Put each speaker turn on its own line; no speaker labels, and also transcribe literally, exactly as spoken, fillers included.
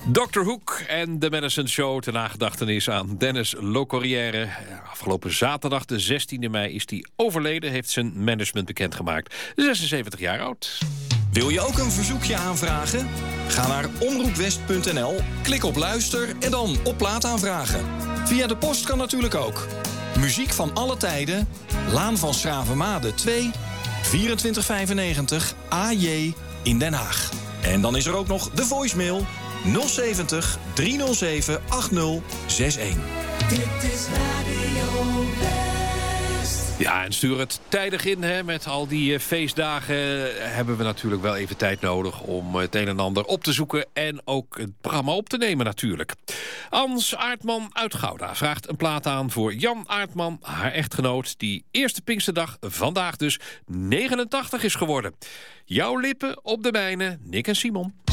dokter Hoek en de Madison Show ter nagedachtenis aan Dennis Locorrière. Afgelopen zaterdag, de zestiende mei, is hij overleden. Heeft zijn management bekendgemaakt. zesenzeventig jaar oud.
Wil je ook een verzoekje aanvragen? Ga naar omroepwest punt n l, klik op luister en dan op plaat aanvragen. Via de post kan natuurlijk ook. Muziek van alle tijden, Laan van Schravenmade twee, vierentwintig vijfennegentig A J in Den Haag. En dan is er ook nog de voicemail nul zeventig, driehonderdzeven, achtzig zestig.
Dit is Radio West.
Ja, en stuur het tijdig in. Hè. Met al die uh, feestdagen hebben we natuurlijk wel even tijd nodig om het een en ander op te zoeken en ook het programma op te nemen natuurlijk. Ans Aartman uit Gouda vraagt een plaat aan voor Jan Aartman, haar echtgenoot, die eerste Pinksterdag, vandaag dus, negenentachtig is geworden. Jouw lippen op de mijne, Nick en Simon.